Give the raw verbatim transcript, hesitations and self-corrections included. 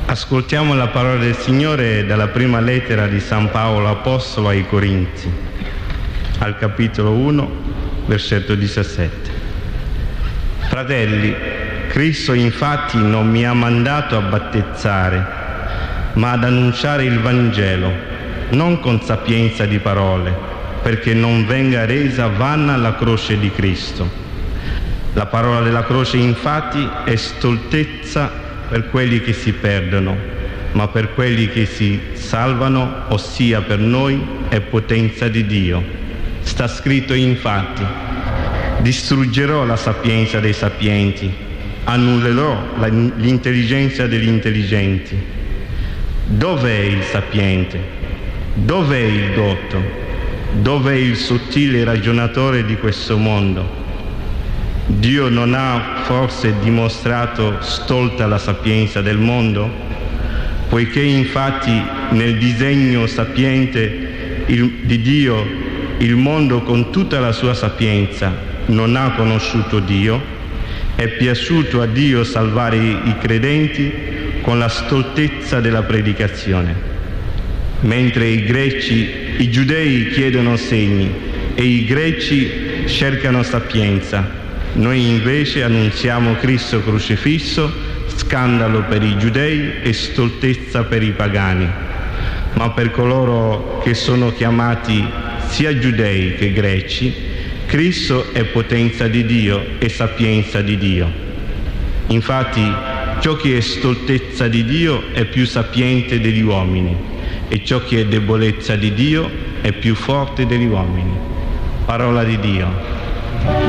Ascoltiamo la parola del Signore dalla prima lettera di San Paolo Apostolo ai Corinzi, al capitolo uno, versetto diciassette. Fratelli, Cristo infatti non mi ha mandato a battezzare, ma ad annunciare il Vangelo, non con sapienza di parole, perché non venga resa vana la croce di Cristo. La parola della croce infatti è stoltezza per quelli che si perdono, ma per quelli che si salvano, ossia per noi, è potenza di Dio. Sta scritto infatti: distruggerò la sapienza dei sapienti, annullerò la, l'intelligenza degli intelligenti. Dov'è il sapiente? Dov'è il dotto? Dov'è il sottile ragionatore di questo mondo? Dio non ha forse dimostrato stolta la sapienza del mondo? Poiché infatti nel disegno sapiente il, di Dio il mondo con tutta la sua sapienza non ha conosciuto Dio, è piaciuto a Dio salvare i, i credenti con la stoltezza della predicazione. Mentre i greci, i giudei chiedono segni e i greci cercano sapienza, noi invece annunziamo Cristo crocifisso, scandalo per i giudei e stoltezza per i pagani. Ma per coloro che sono chiamati sia giudei che greci, Cristo è potenza di Dio e sapienza di Dio. Infatti, ciò che è stoltezza di Dio è più sapiente degli uomini, e ciò che è debolezza di Dio è più forte degli uomini. Parola di Dio.